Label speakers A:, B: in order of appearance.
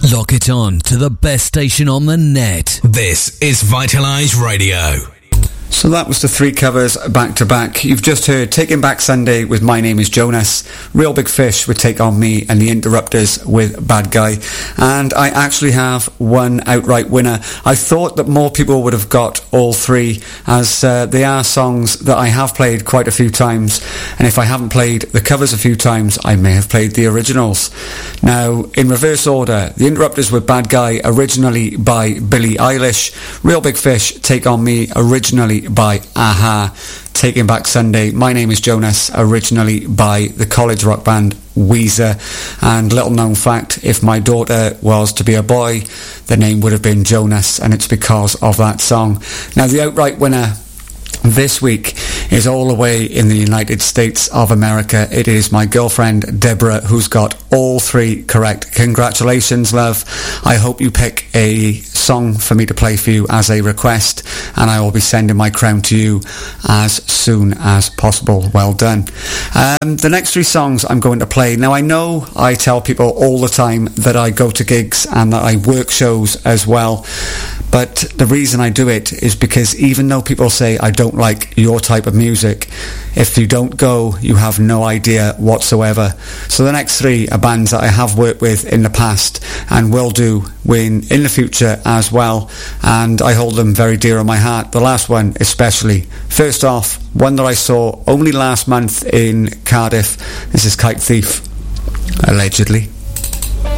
A: Lock it on to the best station on the net.
B: This is Vitalise Radio.
C: So that was the three covers back to back. You've just heard Taking Back Sunday with My Name is Jonas, Real Big Fish with Take On Me, and The Interrupters with Bad Guy. And I actually have one outright winner. I thought that more people would have got all three, as they are songs that I have played quite a few times, and if I haven't played the covers a few times, I may have played the originals. Now, in reverse order, The Interrupters with Bad Guy, originally by Billie Eilish, Real Big Fish, Take On Me, originally by Aha, Taking Back Sunday, My Name is Jonas, originally by the college rock band Weezer. And little known fact, if my daughter was to be a boy, the name would have been Jonas, and it's because of that song. Now, the outright winner this week is all the way in the United States of America. It is my girlfriend Deborah, who's got all three correct. Congratulations, love. I hope you pick a song for me to play for you as a request, and I will be sending my crown to you as soon as possible. Well done. The next three songs I'm going to play. Now, I know I tell people all the time that I go to gigs and that I work shows as well, but the reason I do it is because even though people say I don't like your type of music, if you don't go, you have no idea whatsoever. So the next three are bands that I have worked with in the past and will do in the future as well, and I hold them very dear on my heart. The last one especially. First off, one that I saw only last month in Cardiff. This is Kite Thief, allegedly.